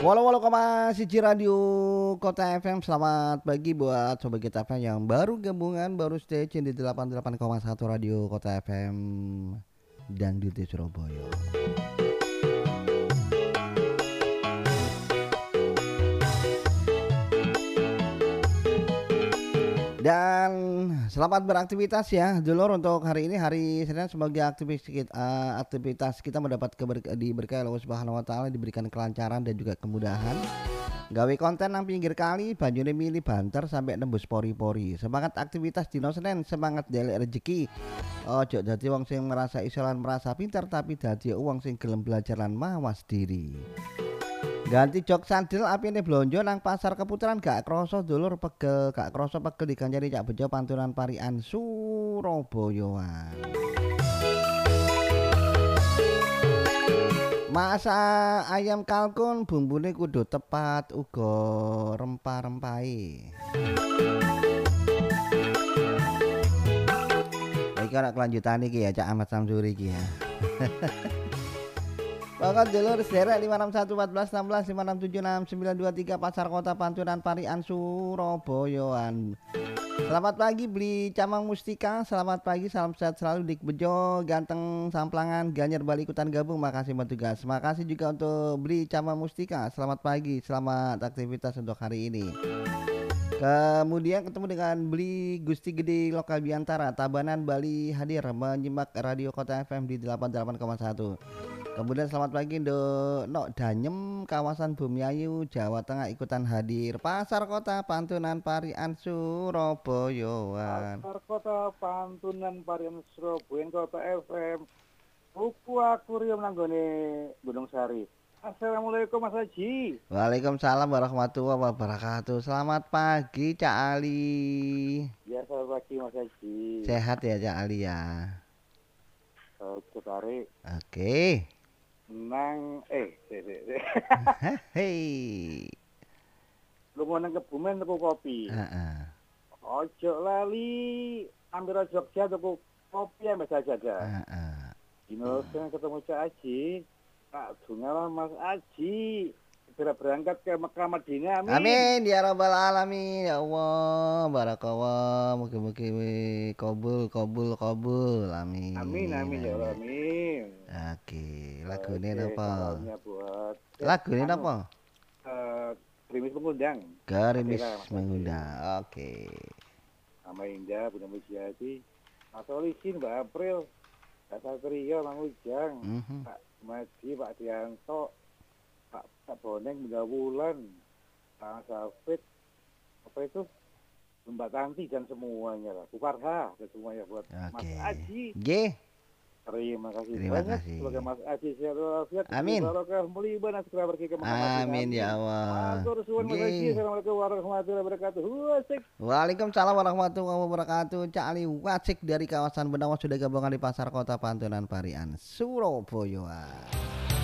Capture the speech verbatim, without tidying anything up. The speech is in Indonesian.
Walau walau koma siji radio Kota F M. Selamat pagi buat sobat kita F M yang baru gabungan, baru stay tune di delapan puluh delapan koma satu radio Kota F M Dangdut di Surabaya. Dan selamat beraktivitas ya dulur untuk hari ini, hari Senin. Sebagai aktivitas kita, uh, aktivitas kita mendapat keber- diberkahi Allah Subhanahu wa taala, diberikan kelancaran dan juga kemudahan. Gawe konten nang pinggir kali, banjune milih banter sampai nembus pori-pori. Semangat aktivitas dino Senin, semangat delek rezeki. Ojo dadi wong sing merasa isolan merasa pintar, tapi dadi wong sing gelem belajar lan mawas diri. Ganti jok sandal apine blonjo nang pasar Keputaran, gak kroso dulur pegel, gak kroso pegel diganjani Cak Bejo pantunan parian Surabayaan. Masa ayam kalkun bumbune kudu tepat uga rempah-rempahe. Iki ana kelanjutan iki ya Cak Ahmad Samsuri iki ya. Pokok dulur sederek lima enam satu empat belas enam belas lima enam tujuh enam sembilan dua tiga Pasar Kota Pantunan Parian Surabayaan. Selamat pagi beli Camang Mustika. Selamat pagi, salam sehat selalu Dik Bejo, ganteng Samplangan, Ganjar balik ikutan gabung. Makasih bertugas. Makasih juga untuk beli Camang Mustika. Selamat pagi, selamat aktivitas untuk hari ini. Kemudian ketemu dengan beli Gusti Gede Lokal Biantara, Tabanan Bali hadir menyimak radio Kota F M di delapan puluh delapan koma satu. Kemudian selamat pagi Nduk Nok Danyem, kawasan Bumiayu, Jawa Tengah ikutan hadir. Pasar Kota Pantunan Parian Surabaya. Pasar Kota Pantunan Parian Surabaya Kota F M. Buku akuarium nanggone Gunung Sari. Assalamualaikum Mas Haji. Waalaikumsalam warahmatullahi wabarakatuh. Selamat pagi Cak Ali. Ya selamat pagi Mas Haji. Sehat ya Cak Ali ya. Oke tarik. Oke. Nang eh se se se. Hei. Lu mau nang Kebumen tuku kopi. Heeh. Ojo lali ambil Jogja tuku kopi yang biasa jaga. Heeh. Dino sing ketemu Cak Haji. Pak Dungalah Mas Haji. Segera berangkat ke Mekah Madinah. Amin. Amin ya rabbal alamin ya Allah. Barakallah. Mugi-mugi kabul kabul kabul. Amin. Amin amin ya Allah amin. Oke, lagu ini apa? Buat Lagu ini apa? Uh, Gerimis mengundang. Gerimis mengundang. Oke. Nama Indah, Bunda Mujiati, Mas Olisin, Mbak April, Pak Satrio, Mang Ujang, mm-hmm. Pak Madi, Pak Dianto, Pak, Pak Boneng, Bunda Wulan, Pak Safit, apa itu? Mbak Tanti dan semuanya lah. Bu Farha dan semuanya buat okay. Mas Aji. Yeah. Terima kasih Terima banyak kasih. sebagai Mas Aji sehat walafiat. Amin. Barokah mulia dan segera pergi ke Muhammad. Amin ya Allah. Matur suwun Mas Aji. Assalamualaikum warahmatullahi wabarakatuh. Wasik. Waalaikumsalam warahmatullahi wabarakatuh. Cak Ali Wasik dari kawasan Benawas sudah gabungan di Pasar Kota Pantunan Parian Surabaya.